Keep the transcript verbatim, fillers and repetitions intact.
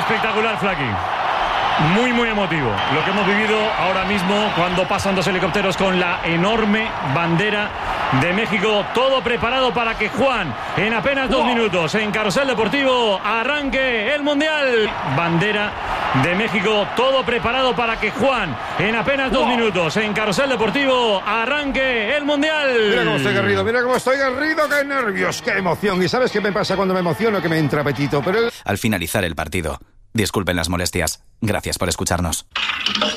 espectacular, Flaky. Muy, muy emotivo lo que hemos vivido ahora mismo cuando pasan dos helicópteros con la enorme bandera de México. Todo preparado para que Juan, en apenas dos wow. minutos, en Carrusel Deportivo, arranque el Mundial. Bandera de México, todo preparado para que Juan, en apenas dos wow. minutos, en Carrusel Deportivo, arranque el Mundial. Mira cómo estoy Garrido, mira cómo estoy Garrido, qué nervios, qué emoción. ¿Y sabes qué me pasa cuando me emociono? Que me entra apetito, pero... Al finalizar el partido, disculpen las molestias. Gracias por escucharnos.